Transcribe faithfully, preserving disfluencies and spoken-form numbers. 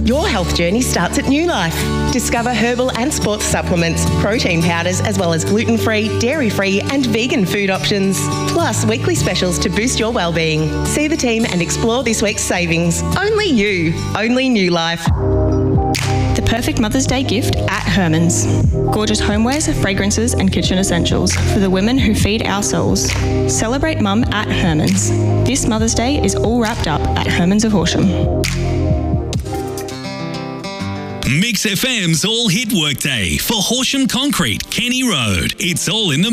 Your health journey starts at New Life. Discover herbal and sports supplements, protein powders, as well as gluten-free, dairy-free and vegan food options. Plus, weekly specials to boost your well-being. See the team and explore this week's savings. Only you. Only New Life. The perfect Mother's Day gift at Herman's. Gorgeous homewares, fragrances and kitchen essentials for the women who feed our souls. Celebrate Mum at Herman's. This Mother's Day is all wrapped up at Herman's of Horsham. Mix F M's All Hit Workday for Horsham Concrete, Kenny Road. It's all in the